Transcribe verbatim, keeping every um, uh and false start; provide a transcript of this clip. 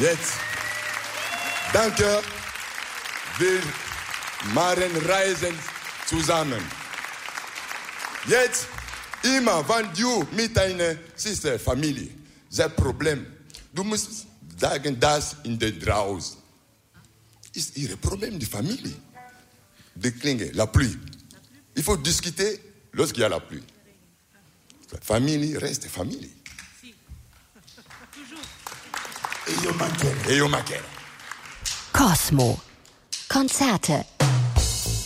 Jetzt, danke, wir machen Reisen zusammen. Jetzt, immer, wenn du mit deiner Schwester, Familie, das Problem, du musst sagen, das in der draußen ist ihr Problem, die Familie. Die Klinge, la pluie. Il faut discuter lorsqu'il y a la pluie. Famille reste famille. E io mancherei. E io mancherei. Cosmo. Konzerte